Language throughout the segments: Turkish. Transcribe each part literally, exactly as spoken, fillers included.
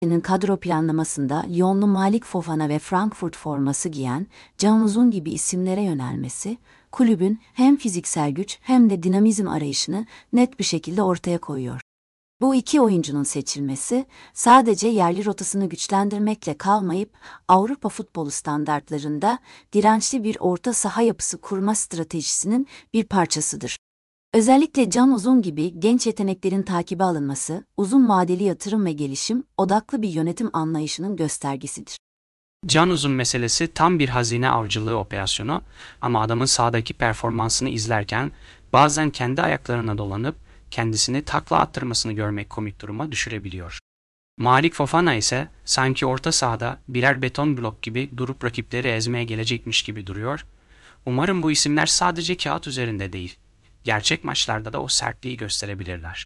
kadro planlamasında Lyonlu Malik Fofana ve Frankfurt forması giyen Can Uzun gibi isimlere yönelmesi, kulübün hem fiziksel güç hem de dinamizm arayışını net bir şekilde ortaya koyuyor. Bu iki oyuncunun seçilmesi, sadece yerli rotasını güçlendirmekle kalmayıp, Avrupa futbolu standartlarında dirençli bir orta saha yapısı kurma stratejisinin bir parçasıdır. Özellikle Can Uzun gibi genç yeteneklerin takibe alınması, uzun vadeli yatırım ve gelişim odaklı bir yönetim anlayışının göstergesidir. Can Uzun meselesi tam bir hazine avcılığı operasyonu ama adamın sahadaki performansını izlerken bazen kendi ayaklarına dolanıp kendisini takla attırmasını görmek komik duruma düşürebiliyor. Malik Fofana ise sanki orta sahada birer beton blok gibi durup rakipleri ezmeye gelecekmiş gibi duruyor. Umarım bu isimler sadece kağıt üzerinde değil, gerçek maçlarda da o sertliği gösterebilirler.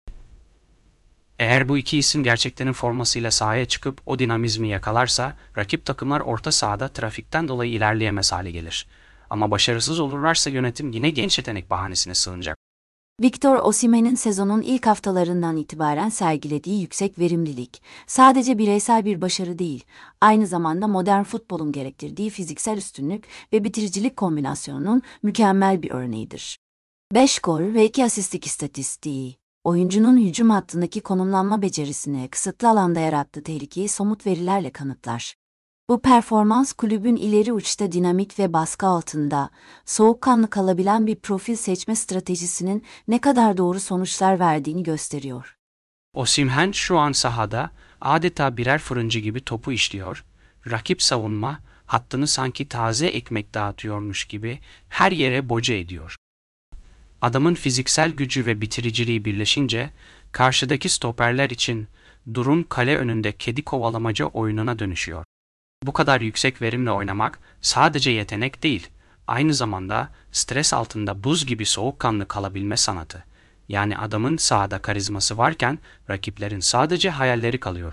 Eğer bu iki isim gerçeklerin formasıyla sahaya çıkıp o dinamizmi yakalarsa, rakip takımlar orta sahada trafikten dolayı ilerleyemez hale gelir. Ama başarısız olurlarsa yönetim yine genç yetenek bahanesine sığınacak. Victor Osimhen'in sezonun ilk haftalarından itibaren sergilediği yüksek verimlilik, sadece bireysel bir başarı değil, aynı zamanda modern futbolun gerektirdiği fiziksel üstünlük ve bitiricilik kombinasyonunun mükemmel bir örneğidir. beş gol ve iki asistlik istatistiği, oyuncunun hücum hattındaki konumlanma becerisine kısıtlı alanda yarattığı tehlikeyi somut verilerle kanıtlar. Bu performans kulübün ileri uçta dinamik ve baskı altında, soğukkanlı kalabilen bir profil seçme stratejisinin ne kadar doğru sonuçlar verdiğini gösteriyor. Osimhen şu an sahada adeta birer fırıncı gibi topu işliyor, rakip savunma hattını sanki taze ekmek dağıtıyormuş gibi her yere boca ediyor. Adamın fiziksel gücü ve bitiriciliği birleşince karşıdaki stoperler için durum kale önünde kedi kovalamaca oyununa dönüşüyor. Bu kadar yüksek verimle oynamak sadece yetenek değil, aynı zamanda stres altında buz gibi soğukkanlı kalabilme sanatı. Yani adamın sahada karizması varken rakiplerin sadece hayalleri kalıyor.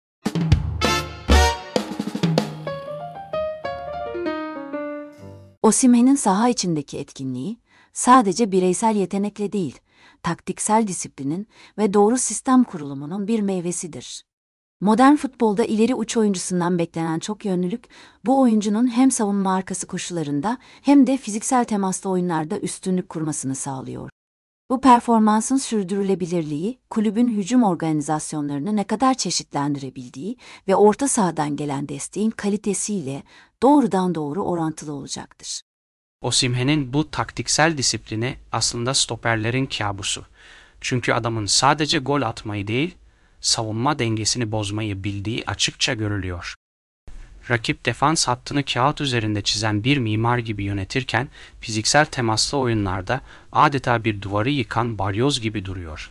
Osimhen'in saha içindeki etkinliği, sadece bireysel yetenekle değil, taktiksel disiplinin ve doğru sistem kurulumunun bir meyvesidir. Modern futbolda ileri uç oyuncusundan beklenen çok yönlülük, bu oyuncunun hem savunma arkası koşularında hem de fiziksel temaslı oyunlarda üstünlük kurmasını sağlıyor. Bu performansın sürdürülebilirliği, kulübün hücum organizasyonlarını ne kadar çeşitlendirebildiği ve orta sahadan gelen desteğin kalitesiyle doğrudan doğru orantılı olacaktır. Osimhen'in bu taktiksel disiplini aslında stoperlerin kabusu. Çünkü adamın sadece gol atmayı değil, savunma dengesini bozmayı bildiği açıkça görülüyor. Rakip defans hattını kağıt üzerinde çizen bir mimar gibi yönetirken fiziksel temaslı oyunlarda adeta bir duvarı yıkan balyoz gibi duruyor.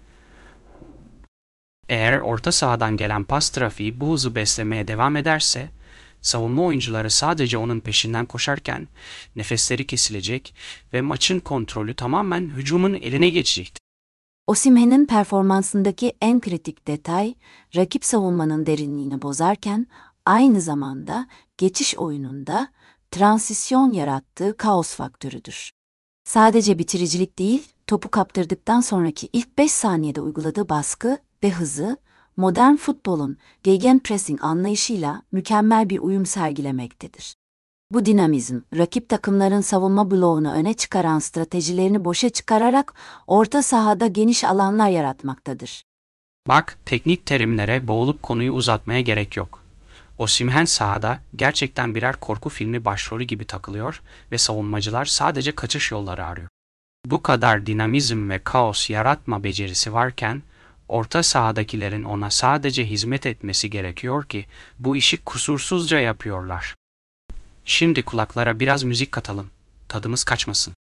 Eğer orta sahadan gelen pas trafiği bu hızı beslemeye devam ederse, savunma oyuncuları sadece onun peşinden koşarken nefesleri kesilecek ve maçın kontrolü tamamen hücumun eline geçecektir. Osimhen'in performansındaki en kritik detay, rakip savunmanın derinliğini bozarken, aynı zamanda geçiş oyununda transisyon yarattığı kaos faktörüdür. Sadece bitiricilik değil, topu kaptırdıktan sonraki ilk beş saniyede uyguladığı baskı ve hızı, modern futbolun gegenpressing anlayışıyla mükemmel bir uyum sergilemektedir. Bu dinamizm, rakip takımların savunma bloğunu öne çıkaran stratejilerini boşa çıkararak orta sahada geniş alanlar yaratmaktadır. Bak, teknik terimlere boğulup konuyu uzatmaya gerek yok. Osimhen sahada gerçekten birer korku filmi başrolü gibi takılıyor ve savunmacılar sadece kaçış yolları arıyor. Bu kadar dinamizm ve kaos yaratma becerisi varken, orta sahadakilerin ona sadece hizmet etmesi gerekiyor ki bu işi kusursuzca yapıyorlar. Şimdi kulaklara biraz müzik katalım, tadımız kaçmasın.